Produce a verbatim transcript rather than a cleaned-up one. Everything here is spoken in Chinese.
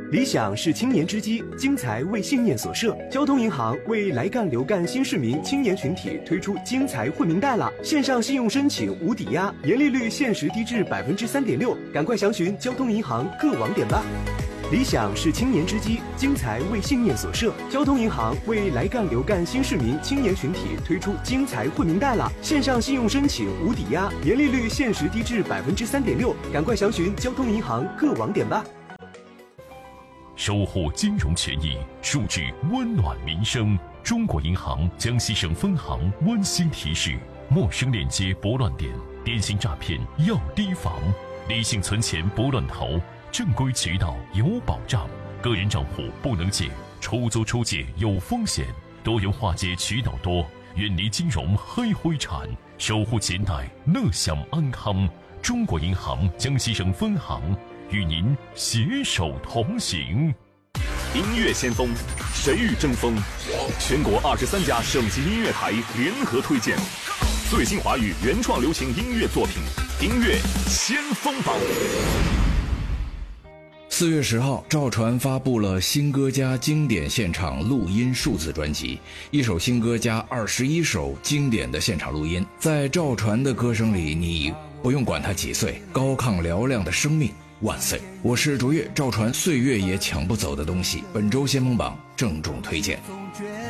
理想是青年之基，精彩为信念所设。交通银行为来干留干新市民青年群体推出精彩惠民贷了，线上信用申请无抵押，年利率限时低至百分之三点六，赶快详询交通银行各网点吧。理想是青年之基，精彩为信念所设。交通银行为来干留干新市民青年群体推出精彩惠民贷了，线上信用申请无抵押，年利率限时低至百分之三点六，赶快详询交通银行各网点吧。 守护金融权益，树质温暖民生。中国银行江西省分行温馨提示：陌生链接拨乱点，电信诈骗要提防，理性存钱不乱投，正规渠道有保障，个人账户不能借，出租出借有风险，多元化解渠道多，远离金融黑灰产，守护钱袋乐享安康。中国银行江西省分行与您携手同行。 音乐先锋，谁与争锋？全国二十三家省级音乐台联合推荐最新华语原创流行音乐作品，音乐先锋榜。 四月十号，赵传发布了新歌加经典现场录音数字专辑，一首新歌加二十一首经典的现场录音。在赵传的歌声里，你不用管他几岁，高亢嘹亮的生命万岁！我是卓越，赵传岁月也抢不走的东西。本周先锋榜郑重推荐。